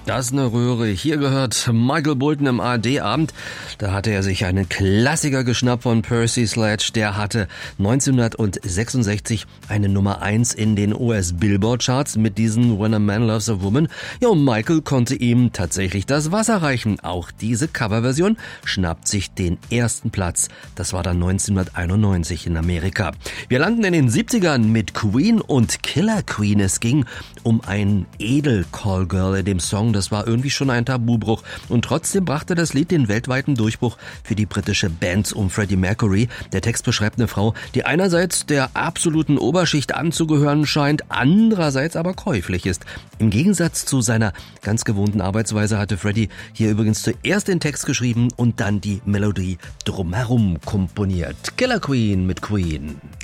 Das ist eine Röhre. Hier gehört Michael Bolton im ARD-Abend. Da hatte er sich einen Klassiker geschnappt von Percy Sledge. Der hatte 1966 eine Nummer 1 in den US-Billboard-Charts mit diesen When a Man Loves a Woman. Ja, und Michael konnte ihm tatsächlich das Wasser reichen. Auch diese Coverversion schnappt sich den ersten Platz. Das war dann 1991 in Amerika. Wir landen in den 70ern mit Queen und Killer Queen. Es ging um ein Edel-Callgirl in dem Song. Das war irgendwie schon ein Tabubruch. Und trotzdem brachte das Lied den weltweiten Durchbruch für die britische Band um Freddie Mercury. Der Text beschreibt eine Frau, die einerseits der absoluten Oberschicht anzugehören scheint, andererseits aber käuflich ist. Im Gegensatz zu seiner ganz gewohnten Arbeitsweise hatte Freddie hier übrigens zuerst den Text geschrieben und dann die Melodie drumherum komponiert. Killer Queen mit Queen.